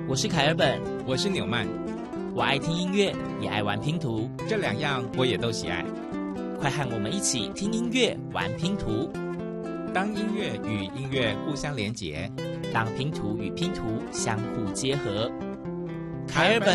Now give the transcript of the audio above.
我是凯尔本， 我是纽曼。 我爱听音乐，也爱玩拼图， 这两样我也都喜爱。 快和我们一起听音乐，玩拼图。 当音乐与音乐互相连结， 当拼图与拼图相互结合。凯尔本